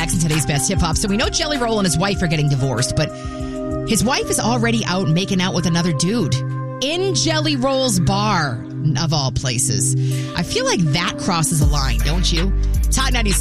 next in today's Best Hip Hop. So we know Jelly Roll and his wife are getting divorced, but his wife is already out making out with another dude in Jelly Roll's bar, of all places. I feel like that crosses a line, don't you? It's Hot 96.